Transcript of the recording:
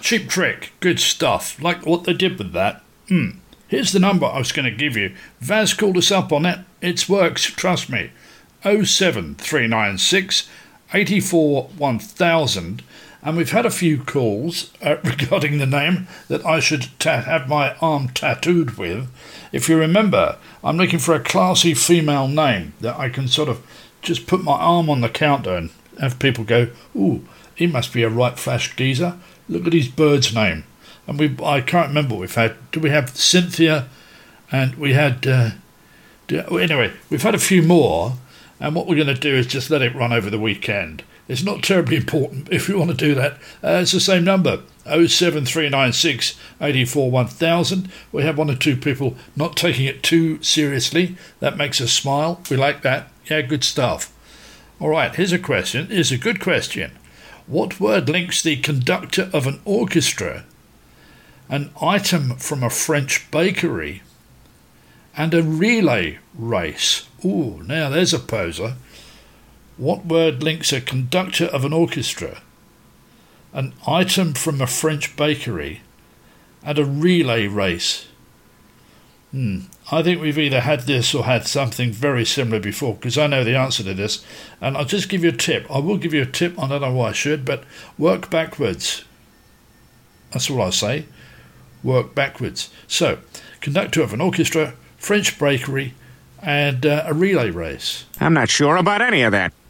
Cheap Trick. Good stuff. Like what they did with that. Here's the number I was going to give you. Vaz called us up on it. It works, trust me. 07396 84 1000. And we've had a few calls regarding the name that I should have my arm tattooed with. If you remember, I'm looking for a classy female name that I can sort of just put my arm on the counter and have people go, ooh, he must be a right flash geezer. Look at his bird's name. And I can't remember what we've had. Do we have Cynthia? And we had... anyway, we've had a few more. And what we're going to do is just let it run over the weekend. It's not terribly important if you want to do that. It's the same number, 07396 84 1000. We have one or two people not taking it too seriously. That makes us smile. We like that. Yeah, good stuff. All right, here's a question. Here's a good question. What word links the conductor of an orchestra, an item from a French bakery, and a relay race? Ooh, now there's a poser. What word links a conductor of an orchestra, an item from a French bakery, and a relay race? I think we've either had this or had something very similar before, because I know the answer to this. And I'll just give you a tip. I will give you a tip. I don't know why I should, but work backwards. That's all I'll say. Work backwards. So, conductor of an orchestra, French bakery, and a relay race. I'm not sure about any of that.